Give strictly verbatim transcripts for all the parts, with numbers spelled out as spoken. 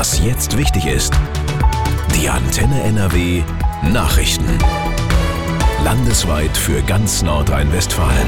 Was jetzt wichtig ist. Die Antenne N R W Nachrichten. Landesweit für ganz Nordrhein-Westfalen.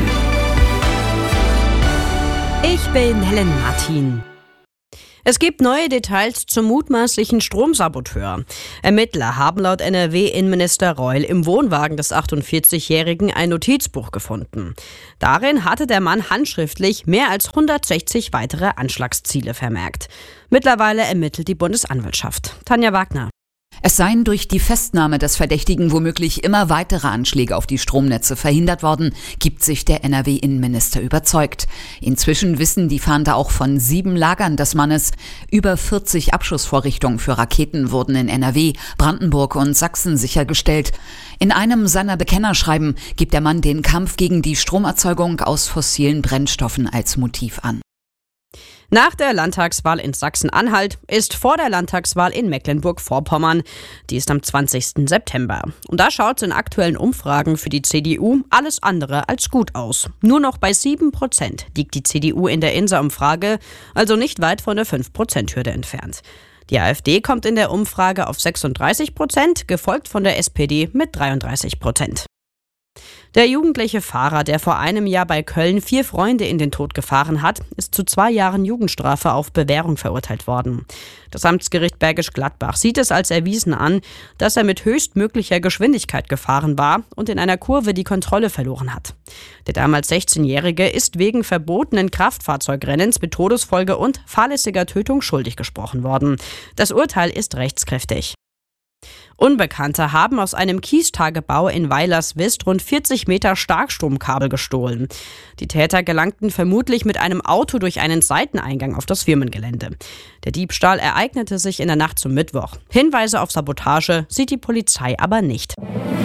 Ich bin Helen Martin. Es gibt neue Details zum mutmaßlichen Stromsaboteur. Ermittler haben laut N R W-Innenminister Reul im Wohnwagen des achtundvierzigjährigen ein Notizbuch gefunden. Darin hatte der Mann handschriftlich mehr als hundertsechzig weitere Anschlagsziele vermerkt. Mittlerweile ermittelt die Bundesanwaltschaft. Tanja Wagner. Es seien durch die Festnahme des Verdächtigen womöglich immer weitere Anschläge auf die Stromnetze verhindert worden, gibt sich der N R W-Innenminister überzeugt. Inzwischen wissen die Fahnder auch von sieben Lagern des Mannes. Über vierzig Abschussvorrichtungen für Raketen wurden in N R W, Brandenburg und Sachsen sichergestellt. In einem seiner Bekennerschreiben gibt der Mann den Kampf gegen die Stromerzeugung aus fossilen Brennstoffen als Motiv an. Nach der Landtagswahl in Sachsen-Anhalt ist vor der Landtagswahl in Mecklenburg-Vorpommern. Die ist am zwanzigsten September. Und da schaut es in aktuellen Umfragen für die C D U alles andere als gut aus. Nur noch bei sieben Prozent liegt die C D U in der Insa-Umfrage, also nicht weit von der fünf Prozent Hürde entfernt. Die AfD kommt in der Umfrage auf sechsunddreißig Prozent, gefolgt von der S P D mit dreiunddreißig Prozent. Der jugendliche Fahrer, der vor einem Jahr bei Köln vier Freunde in den Tod gefahren hat, ist zu zwei Jahren Jugendstrafe auf Bewährung verurteilt worden. Das Amtsgericht Bergisch Gladbach sieht es als erwiesen an, dass er mit höchstmöglicher Geschwindigkeit gefahren war und in einer Kurve die Kontrolle verloren hat. Der damals sechzehnjährige ist wegen verbotenen Kraftfahrzeugrennens mit Todesfolge und fahrlässiger Tötung schuldig gesprochen worden. Das Urteil ist rechtskräftig. Unbekannte haben aus einem Kiestagebau in Weilerswist rund vierzig Meter Starkstromkabel gestohlen. Die Täter gelangten vermutlich mit einem Auto durch einen Seiteneingang auf das Firmengelände. Der Diebstahl ereignete sich in der Nacht zum Mittwoch. Hinweise auf Sabotage sieht die Polizei aber nicht.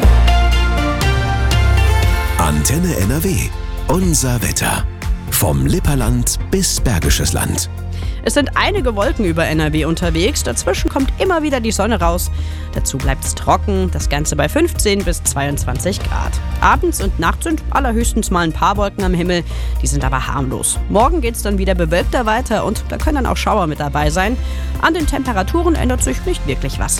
Antenne N R W. Unser Wetter. Vom Lipperland bis Bergisches Land. Es sind einige Wolken über N R W unterwegs, dazwischen kommt immer wieder die Sonne raus. Dazu bleibt es trocken, das Ganze bei fünfzehn bis zweiundzwanzig Grad. Abends und nachts sind allerhöchstens mal ein paar Wolken am Himmel, die sind aber harmlos. Morgen geht es dann wieder bewölkter weiter und da können dann auch Schauer mit dabei sein. An den Temperaturen ändert sich nicht wirklich was.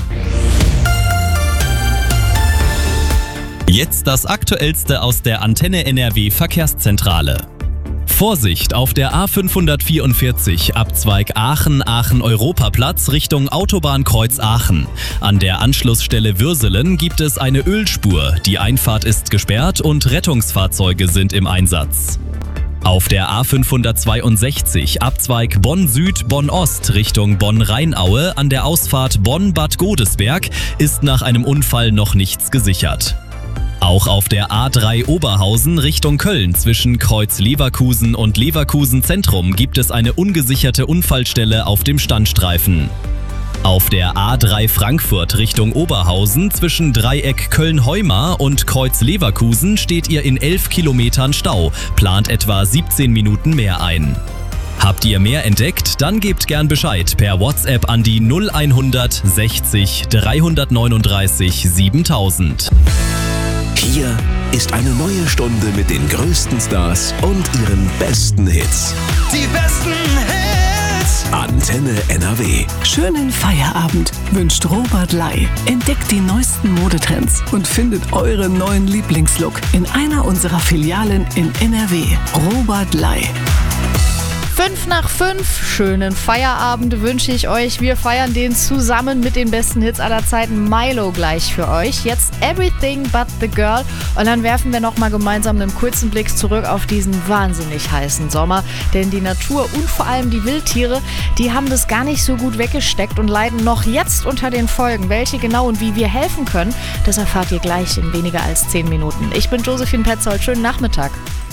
Jetzt das Aktuellste aus der Antenne N R W Verkehrszentrale. Vorsicht auf der A fünfhundertvierundvierzig, Abzweig Aachen-Aachen-Europaplatz Richtung Autobahnkreuz Aachen. An der Anschlussstelle Würselen gibt es eine Ölspur. Die Einfahrt ist gesperrt und Rettungsfahrzeuge sind im Einsatz. Auf der A fünfhundertzweiundsechzig, Abzweig Bonn-Süd, Bonn-Ost Richtung Bonn-Rheinaue an der Ausfahrt Bonn-Bad Godesberg ist nach einem Unfall noch nichts gesichert. Auch auf der A drei Oberhausen Richtung Köln zwischen Kreuz Leverkusen und Leverkusen Zentrum gibt es eine ungesicherte Unfallstelle auf dem Standstreifen. Auf der A drei Frankfurt Richtung Oberhausen zwischen Dreieck Köln-Heumar und Kreuz Leverkusen steht ihr in elf Kilometern Stau, plant etwa siebzehn Minuten mehr ein. Habt ihr mehr entdeckt? Dann gebt gern Bescheid per WhatsApp an die null hundert sechzig dreihundertneununddreißig siebentausend. Hier ist eine neue Stunde mit den größten Stars und ihren besten Hits. Die besten Hits. Antenne N R W. Schönen Feierabend wünscht Robert Lai. Entdeckt die neuesten Modetrends und findet euren neuen Lieblingslook in einer unserer Filialen in N R W. Robert Lai. Fünf nach fünf, schönen Feierabend wünsche ich euch. Wir feiern den zusammen mit den besten Hits aller Zeiten. Milo gleich für euch. Jetzt Everything But The Girl. Und dann werfen wir nochmal gemeinsam einen kurzen Blick zurück auf diesen wahnsinnig heißen Sommer. Denn die Natur und vor allem die Wildtiere, die haben das gar nicht so gut weggesteckt und leiden noch jetzt unter den Folgen. Welche genau und wie wir helfen können, das erfahrt ihr gleich in weniger als zehn Minuten. Ich bin Josephine Petzold. Schönen Nachmittag.